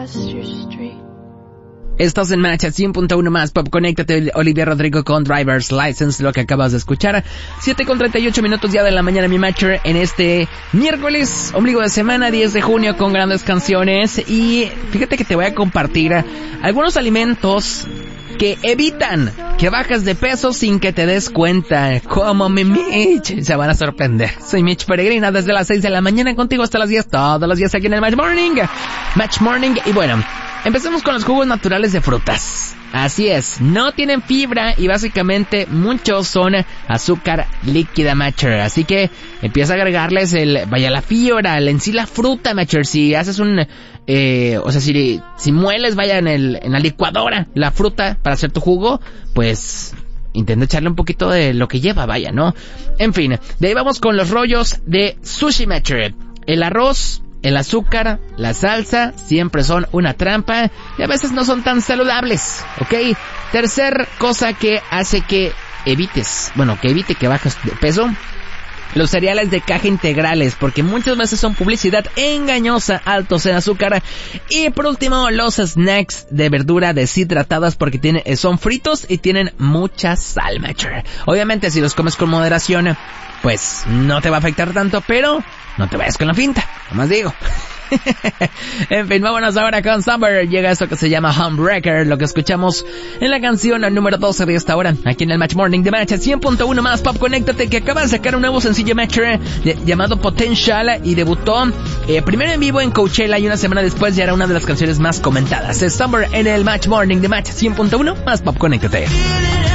Estás en Match 100.1 más Pop. Conéctate, Olivia Rodrigo con Driver's License, lo que acabas de escuchar. 7:38 minutos ya de la mañana, mi matcher, en este miércoles, ombligo de semana, 10 de junio, con grandes canciones. Y fíjate que te voy a compartir algunos alimentos que evitan que bajes de peso sin que te des cuenta. Como mi Mitch, se van a sorprender. Soy Mitch Peregrina, desde las 6 de la mañana contigo hasta las 10, todos los días aquí en el Match Morning. Match Morning, y bueno, empecemos con los jugos naturales de frutas. Así es, no tienen fibra y básicamente muchos son azúcar líquida, matcher. Así que empieza a agregarles la fibra, en sí la fruta, matcher. Si haces si mueles, en la licuadora la fruta para hacer tu jugo, pues intenta echarle un poquito de lo que lleva, ¿no? En fin, de ahí vamos con los rollos de sushi, matcher. El arroz, el azúcar, la salsa, siempre son una trampa y a veces no son tan saludables, ¿ok? Tercer cosa que hace que evite que bajes de peso: los cereales de caja integrales, porque muchas veces son publicidad engañosa, altos en azúcar. Y por último, los snacks de verdura deshidratadas, porque son fritos y tienen mucha sal, matcher. Obviamente, si los comes con moderación, pues no te va a afectar tanto, pero no te vayas con la finta, nomás digo. En fin, vámonos ahora con Summer. Llega esto que se llama Homebreaker, lo que escuchamos en la canción número 12 de esta hora, aquí en el Match Morning de Match 100.1 más Pop. Conéctate, que acaba de sacar un nuevo sencillo, Matcher, llamado Potential, y debutó primero en vivo en Coachella y una semana después ya era una de las canciones más comentadas. Es Summer en el Match Morning de Match 100.1 más Pop. Conéctate.